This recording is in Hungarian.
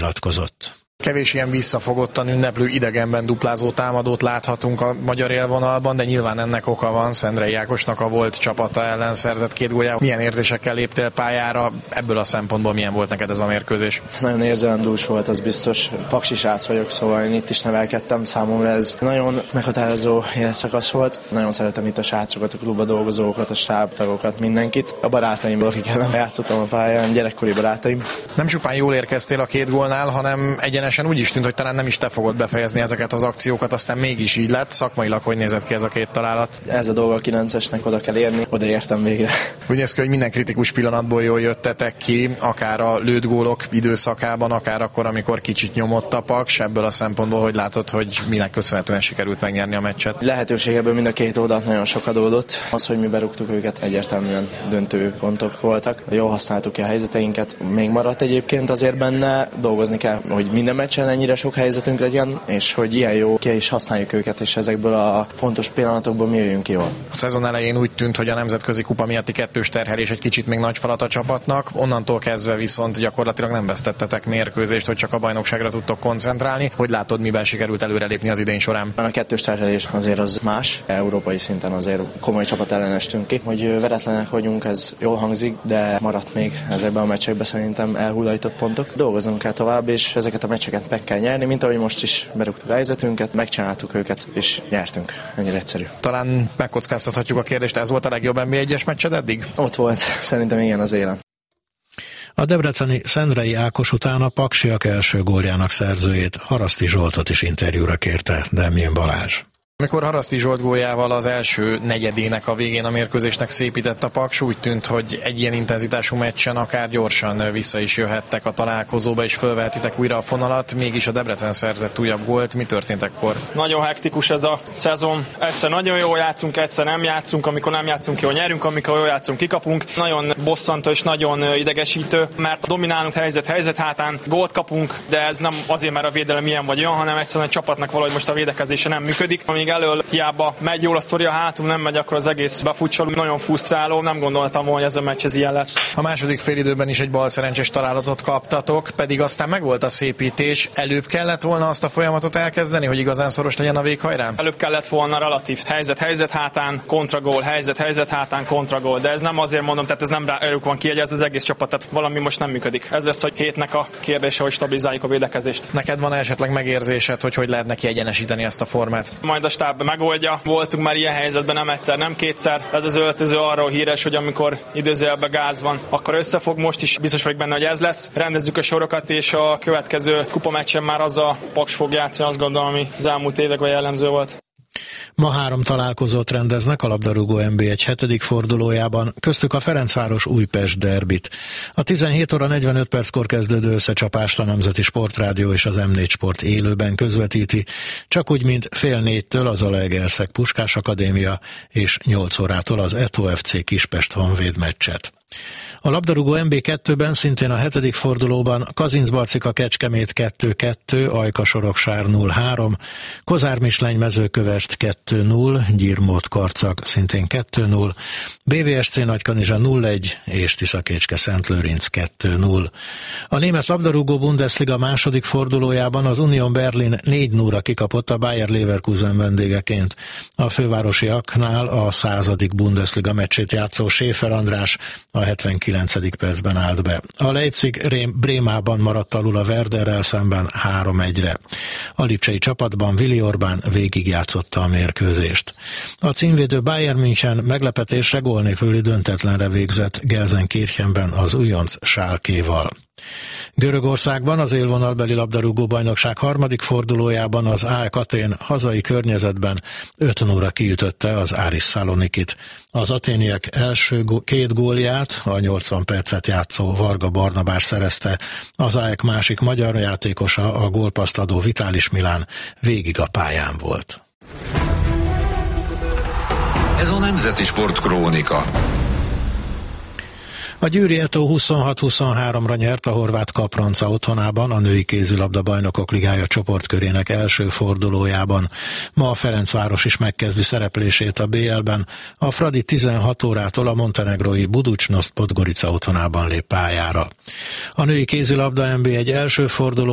nyilatkozott. Kevés ilyen visszafogottan ünneplő, idegenben duplázó támadót láthatunk a magyar élvonalban, de nyilván ennek oka van. Szendrei Ákosnak a volt csapata ellen szerzett 2 góljával. Milyen érzésekkel léptél pályára? Ebből a szempontból milyen volt neked ez a mérkőzés? Nagyon érzelemdús volt, az biztos. Paksi srác vagyok, szóval én itt is nevelkedtem. Számomra ez nagyon meghatározó életszakasz volt. Nagyon szeretem itt a srácokat, a klubba dolgozókat, a stábtagokat, mindenkit. A barátaimból, akik ellen játszottam a pályán, gyerekkori barátaim. Nem csupán jól érkeztél a 2 gólnál, hanem egyenesen úgy is tűnt, hogy talán nem is te fogod befejezni ezeket az akciókat, aztán mégis így lett. Szakmailag hogy nézett ki ez a 2 találat? Ez a dolga a 9-esnek, oda kell érni, odaértem végre. Úgy néz ki, hogy minden kritikus pillanatból jól jöttetek ki, akár a lőtt gólok időszakában, akár akkor, amikor kicsit nyomott a Paks. Ebből a szempontból, hogy látod, hogy minek köszönhetően sikerült megnyerni a meccset? Lehetőségeből mind a 2 oldalt nagyon sok adódott. Az, hogy mi berúgtuk őket, egyértelműen döntő pontok voltak. Jól használtuk ki a helyzeteinket, még maradt egyébként azért benne, dolgozni kell, hogy minden meccsen ennyire sok helyzetünk legyen, és hogy ilyen jó ki is használjuk őket, és ezekből a fontos pillanatokból mi jöjjünk jól. A szezon elején úgy tűnt, hogy a nemzetközi kupa miatti 2-s terhelés egy kicsit még nagy falat a csapatnak, onnantól kezdve viszont gyakorlatilag nem vesztettetek mérkőzést, hogy csak a bajnokságra tudtok koncentrálni. Hogy látod, miben sikerült előrelépni az idény során? A 2-s terhelés azért az más, európai szinten azért komoly csapat ellen estünk ki. Hogy veretlenek vagyunk, ez jól hangzik, de maradt még ezekben a meccsekben szerintem elhullajtott pontok. Dolgoznunk kell tovább, és ezeket a meccseket meg kell nyerni, mint ahogy most is berúgtuk a helyzetünket, megcsináltuk őket, és nyertünk. Ennyire egyszerű. Talán megkockáztathatjuk a kérdést, ez volt a legjobb NB1-es meccsed eddig? Ott volt, szerintem igen, az élen. A debreceni Szendrei Ákos után a paksiak első góljának szerzőjét, Haraszti Zsoltot is interjúra kérte Demjén Balázs. Amikor Haraszti Zsolt góljával az első negyedének a végén a mérkőzésnek szépített a Paks, úgy tűnt, hogy egy ilyen intenzitású meccsen akár gyorsan vissza is jöhettek a találkozóba, és fölvehetitek újra a fonalat, mégis a Debrecen szerzett újabb gólt. Mi történt ekkor? Nagyon hektikus ez a szezon. Egyszer nagyon jól játszunk, egyszer nem játszunk, amikor nem játszunk jól nyerünk, amikor jól játszunk kikapunk. Nagyon bosszantó és nagyon idegesítő, mert dominálunk helyzet hátán, gólt kapunk, de ez nem azért, mert a védelem ilyen vagy olyan, hanem egyszerűen a csapatnak valahogy most a védekezése nem működik. Amíg elől hiába megy jól a sztori, a hátul nem megy, akkor az egész befutsol. Nagyon frusztráló, nem gondoltam volna, hogy ez a meccs ez ilyen lesz. A második félidőben is egy balszerencsés találatot kaptatok, pedig aztán megvolt a szépítés. Előbb kellett volna azt a folyamatot elkezdeni, hogy igazán szoros legyen a véghajrán? Előbb kellett volna relatív helyzet hátán, kontragól, helyzet hátán, kontragól, de ez nem azért mondom, tehát ez nem rájuk van kiegyezve az egész csapat, tehát valami most nem működik. Ez lesz a hétnek a kérdése, hogy stabilizáljuk a védekezést. Neked van esetleg megérzésed, hogy lehet neki egyenesíteni ezt a formát? Majd a stáb megoldja. Voltunk már ilyen helyzetben nem egyszer, nem kétszer. Ez az öltöző arról híres, hogy amikor időzőjelben gáz van, akkor összefog. Most is biztos vagyok benne, hogy ez lesz. Rendezzük a sorokat, és a következő kupameccsen már az a Paks fog játszani, azt gondolom, ami az elmúlt években jellemző volt. Ma 3 találkozót rendeznek a labdarúgó NB1 7. fordulójában, köztük a Ferencváros-Újpest derbit. A 17 óra 45 perckor kezdődő összecsapást a Nemzeti Sportrádió és az M4 Sport élőben közvetíti, csak úgy, mint 3:30 az Zalaegerszeg Puskás Akadémia és 8 órától az Eto FC Kispest Honvéd meccset. A labdarúgó NB2-ben szintén a 7. fordulóban Kazincbarcika Kecskemét 2-2, Ajka Sorokság 0-3, Kozár Misleny Mezőkövesd 2-0, Gyirmót Karcag szintén 2-0, BVSC Nagykanizsa 0-1 és Tiszakécske Szentlőrinc 2-0. A német labdarúgó Bundesliga második fordulójában az Union Berlin 4-0-ra kikapott a Bayer Leverkusen vendégeként. A fővárosiaknál a 100. Bundesliga meccsét játszó Schäfer András a 79. percben állt be. A Leipzig Brémában maradt alul a Werderrel szemben 3-1-re. A lipcsei csapatban Willi Orbán végigjátszotta a mérkőzést. A címvédő Bayern München meglepetésre gól nélküli döntetlenre végzett Gelsenkirchenben az újonc Schalkéval. Görögországban az élvonalbeli labdarúgó bajnokság harmadik fordulójában az AEK Atén hazai környezetben 5-0-ra kiütötte az Aris Szalonikit. Az aténiek első 2 gólját, a 80 percet játszó Varga Barnabás szerezte, az AEK másik magyar játékosa, a gólpasszt adó Vitális Milán végig a pályán volt. Ez a Nemzeti Sport Krónika. A Győri Eto 26-23-ra nyert a horvát Kapronca otthonában a női kézilabda bajnokok ligája csoportkörének első fordulójában. Ma a Ferencváros is megkezdi szereplését a BL-ben. A Fradi 16 órától a montenegrói Budućnost Podgorica otthonában lép pályára. A női kézilabda NB1 első forduló